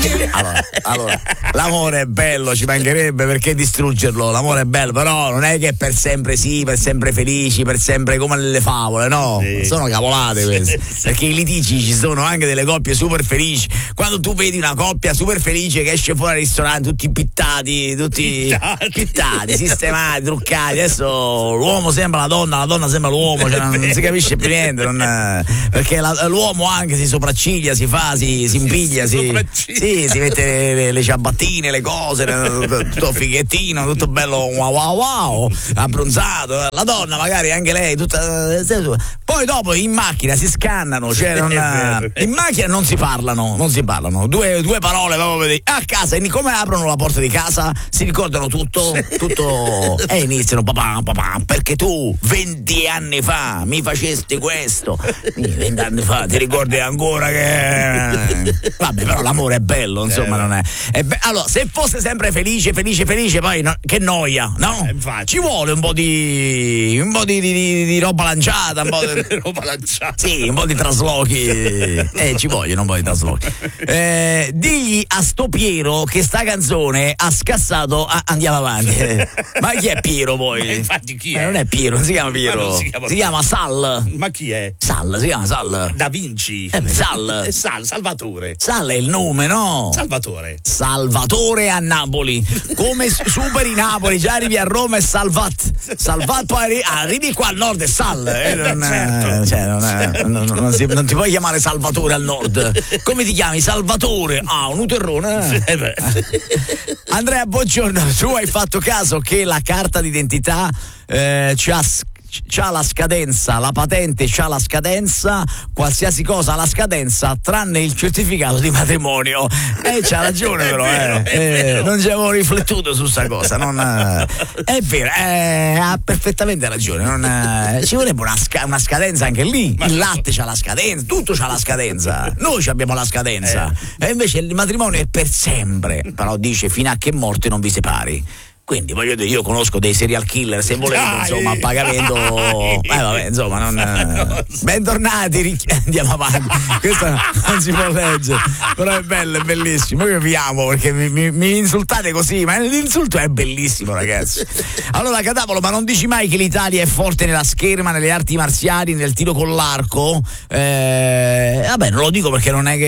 Allora, l'amore è bello, ci mancherebbe, perché distruggerlo? L'amore è bello, però non è che per sempre sì, per sempre felici, per sempre come nelle favole, no? Sì. Sono cavolate queste. Perché i litigi ci sono anche delle coppie super felici. Quando tu vedi una coppia super felice che esce fuori al ristorante, tutti pittati, sistemati, truccati, adesso l'uomo sembra la donna sembra l'uomo, cioè non si capisce più niente, perché l'uomo anche si sopracciglia, si impiglia, si mette le ciabattine, le cose, tutto fighettino, tutto bello wow, abbronzato. La donna magari anche lei tutta, poi dopo in macchina si scannano, cioè in macchina non si parlano, due parole proprio a casa, e come aprono la porta di casa si ricordano tutto e iniziano papà, perché tu 20 anni fa mi facesti questo, 20 anni fa ti ricordi ancora che vabbè, però l'amore è bello, insomma, non è allora, se fosse sempre felice poi che noia, no? Ci vuole un po' di roba lanciata, un po' di roba lanciata, sì, un po' di traslochi, ci vogliono un po' di traslochi. Digli a sto Piero che sta canzone ha scassato, andiamo avanti. Ma chi è Piero poi? Infatti chi è? Non è Piero, non si chiama Piero, si chiama Sal. Ma chi è? Sal, si chiama Sal. Da Vinci. Salvatore. Sal è il nome, no? Salvatore a Napoli. Come superi Napoli, già arrivi a Roma e Salvat, poi arrivi qua al nord e Sal. Non ti puoi chiamare Salvatore al nord. Come ti chiami? Salvatore. Un uterrone. Andrea, buongiorno. Tu hai fatto caso che la carta d'identità c'ha la scadenza, la patente c'ha la scadenza, qualsiasi cosa ha la scadenza tranne il certificato di matrimonio. C'ha ragione, però non ci avevo riflettuto su sta cosa, è vero, ha perfettamente ragione, ci vorrebbe una scadenza anche lì. Il latte c'ha la scadenza, tutto c'ha la scadenza, noi abbiamo la scadenza, e invece il matrimonio è per sempre, però dice fino a che morte non vi separi. Quindi voglio dire, io conosco dei serial killer, se volete, insomma, a pagamento. Vabbè, insomma, bentornati, andiamo avanti. Questo non si può leggere, però è bello, è bellissimo. Io vi amo perché mi insultate così, ma l'insulto è bellissimo, ragazzi. Allora, Catapolo, ma non dici mai che l'Italia è forte nella scherma, nelle arti marziali, nel tiro con l'arco? Vabbè, non lo dico perché non è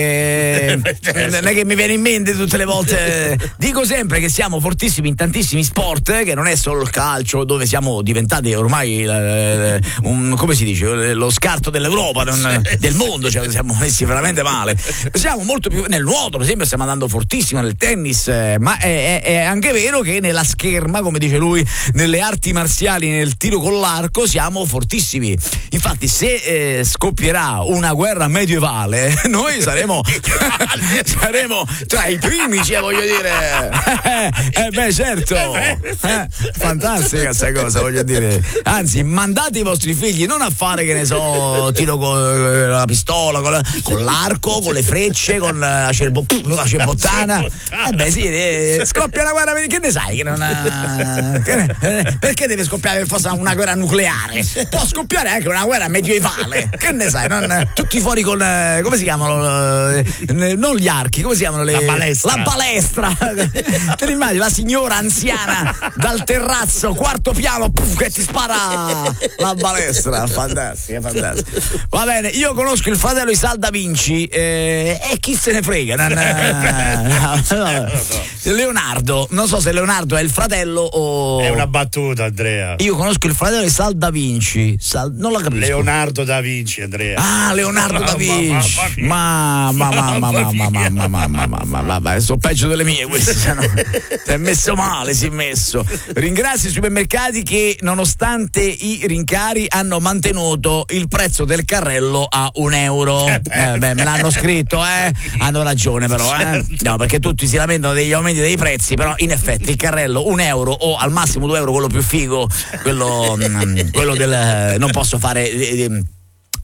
che mi viene in mente tutte le volte. Dico sempre che siamo fortissimi in tantissimi sport, che non è solo il calcio, dove siamo diventati ormai come si dice, lo scarto dell'Europa, del mondo, cioè siamo messi veramente male. Siamo molto più nel nuoto, per esempio, stiamo andando fortissimo, nel tennis, ma è anche vero che nella scherma, come dice lui, nelle arti marziali, nel tiro con l'arco siamo fortissimi. Infatti se scoppierà una guerra medievale, noi saremo tra i primi, cioè, voglio dire, beh, certo. Fantastica questa cosa, voglio dire. Anzi, mandate i vostri figli non a fare, che ne so, tiro con la pistola, con l'arco, con le frecce, con la cerbottana. Beh, sì, scoppia una guerra, che ne sai? Che non perché deve scoppiare per forza una guerra nucleare? Può scoppiare anche una guerra medievale, che ne sai? Tutti fuori con come si chiamano? Non gli archi, come si chiamano? La balestra. Te ne immagini la signora anziana dal terrazzo, quarto piano, che ti spara la balestra. Fantastica. Va bene, io conosco il fratello di Sal Da Vinci, e chi se ne frega. Leonardo, non so se Leonardo è il fratello o è una battuta, Andrea. Io conosco il fratello di Sal Da Vinci, non la capisco. Leonardo Da Vinci, Andrea. Leonardo Da Vinci. Mamma, sono peggio delle mie queste. Si è messo male, si è messo. Ringrazio i supermercati che, nonostante i rincari, hanno mantenuto il prezzo del carrello a €1. Me l'hanno scritto, hanno ragione, però, no, perché tutti si lamentano degli aumenti dei prezzi, però in effetti il carrello €1 o al massimo €2, quello più figo, quello del non posso fare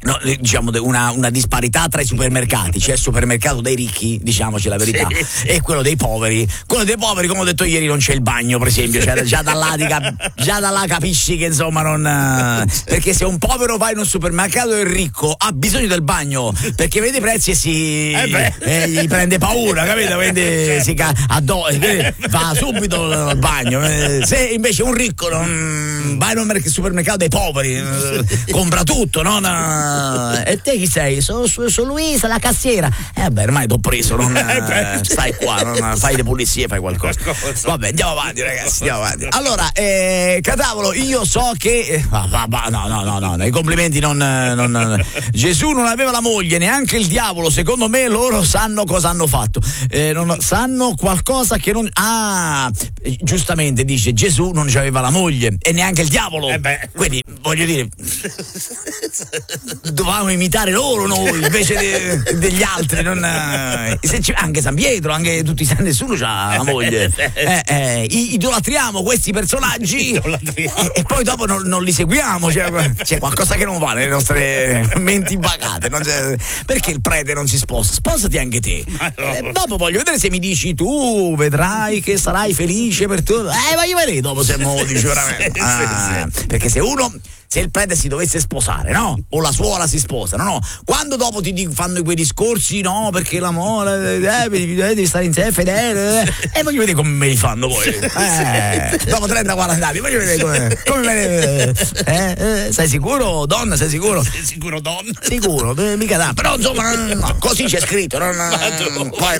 No, diciamo una disparità tra i supermercati. C'è il supermercato dei ricchi, diciamoci la verità, e quello dei poveri. Quello dei poveri, come ho detto ieri, non c'è il bagno, per esempio. Cioè, già da là capisci che insomma non. Perché se un povero va in un supermercato e il ricco ha bisogno del bagno perché vede i prezzi e gli prende paura, capito? Quindi va subito al bagno. Se invece un ricco non va in un supermercato dei poveri, compra tutto, no? E te chi sei? Sono Luisa, la cassiera. Vabbè, ormai t'ho preso, non stai qua, non fai le pulizie, fai qualcosa. Vabbè, andiamo avanti, ragazzi, andiamo avanti. Allora, Catavolo, io so che no, i complimenti non Gesù non aveva la moglie, neanche il diavolo. Secondo me loro sanno cosa hanno fatto. Sanno qualcosa che non. Giustamente dice Gesù non aveva la moglie e neanche il diavolo. Quindi voglio dire, dovevamo imitare loro noi invece degli altri. Anche San Pietro, anche tutti, nessuno c'ha la moglie. Idolatriamo questi personaggi e poi dopo non li seguiamo. C'è qualcosa che non va nelle nostre menti bagate. Perché il prete non si sposa? Sposati anche te. Dopo voglio vedere se mi dici tu, vedrai che sarai felice per tutto. Voglio vedere dopo se me lo dici veramente. Perché se il prete si dovesse sposare, no? O la suora si sposa, no? Quando dopo ti fanno quei discorsi, no? Perché l'amore, devi stare insieme fedele, e voglio vedere come me li fanno poi. Dopo 30-40 anni, voglio vedere come sei sicuro, donna? Sei sicuro? Sei sicuro, donna? Sicuro, mica da. Però insomma, no, così c'è scritto, poi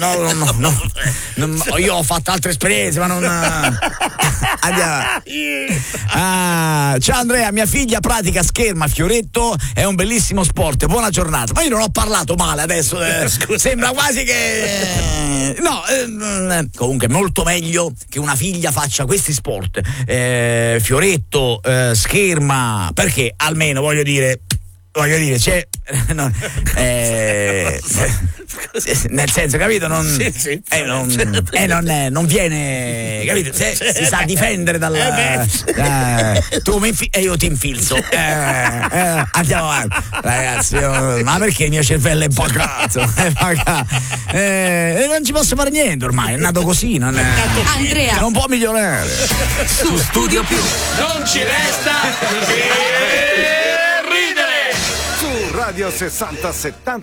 io ho fatto altre esperienze, ma non. Andiamo. Ciao Andrea, mia figlia pratica scherma fioretto, è un bellissimo sport, buona giornata. Ma io non ho parlato male adesso, sembra quasi che comunque molto meglio che una figlia faccia questi sport, fioretto, scherma, perché almeno voglio dire c'è nel senso, capito? Non viene, capito? Si sa difendere dal tu mi e io ti infilzo. Andiamo avanti, ragazzi. Ma perché il mio cervello è bagato? Non ci posso fare niente ormai, è nato così, Andrea non può migliorare. Su Studio Più non ci resta che ridere. Su Radio 60-70